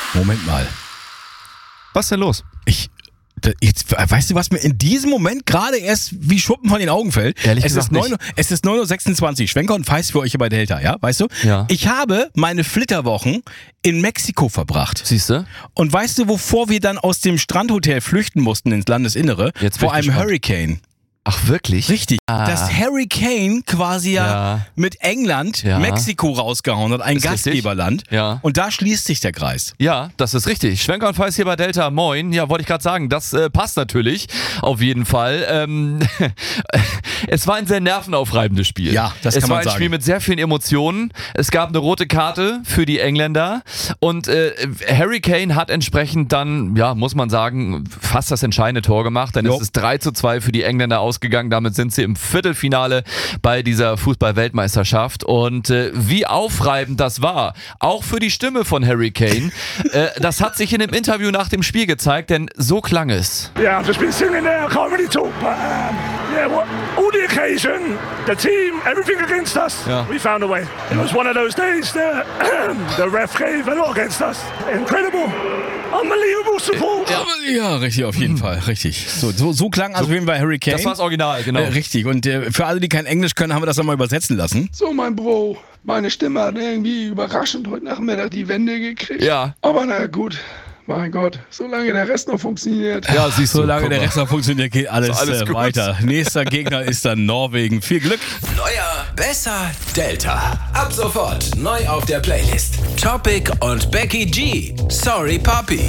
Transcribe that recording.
Moment mal. Was ist denn los? Jetzt, weißt du, was mir in diesem Moment gerade erst wie Schuppen von den Augen fällt? Ehrlich Es gesagt nicht. Es ist 9.26 Uhr. Schwenker und Feist für euch hier bei Delta, ja? Weißt du? Ja. Ich habe meine Flitterwochen in Mexiko verbracht. Siehst du? Und weißt du, wovor wir dann aus dem Strandhotel flüchten mussten ins Landesinnere? Jetzt bin Vor ich einem gespannt. Hurricane. Ach, wirklich? Richtig. Das Hurricane quasi Ja. mit England Ja. Mexiko rausgehauen hat, ein Ist richtig. Gastgeberland. Ja. Und da schließt sich der Kreis. Ja, das ist richtig. Schwenker und Feist hier bei Delta. Moin. Ja, wollte ich gerade sagen, das passt natürlich. Auf jeden Fall. Es war ein sehr nervenaufreibendes Spiel. Ja, das kann man Es war ein sagen. Spiel mit sehr vielen Emotionen. Es gab eine rote Karte für die Engländer. Und Harry Kane hat entsprechend dann, ja, muss man sagen, fast das entscheidende Tor gemacht. Denn Jo. es ist 3:2 für die Engländer ausgegangen. Damit sind sie im Viertelfinale bei dieser Fußball-Weltmeisterschaft. Und wie aufreibend das war, auch für die Stimme von Harry Kane, das hat sich in dem Interview nach dem Spiel gezeigt, denn so klang es. Yeah, I've just been singing there. I can't really talk, but yeah, all the occasion, the team, everything against us. Yeah. We found a way. It was one of those days that the ref gave a lot against us. Incredible, unbelievable support. Ja, richtig, auf jeden Fall. Richtig. So klang also auf jeden Fall Harry Kane. Das war das Original, genau. Richtig. Und für alle, die kein Englisch können, haben wir das nochmal übersetzen lassen. So, mein Bro, meine Stimme hat irgendwie überraschend heute Nachmittag die Wende gekriegt. Ja. Aber na gut, mein Gott, solange der Rest noch funktioniert. Ja, siehst du. Solange guck der mal. Rest noch funktioniert, geht alles, Ist alles gut. weiter. Nächster Gegner ist dann Norwegen. Viel Glück. Neuer, besser, Delta. Ab sofort neu auf der Playlist. Topic und Becky G. Sorry, Papi.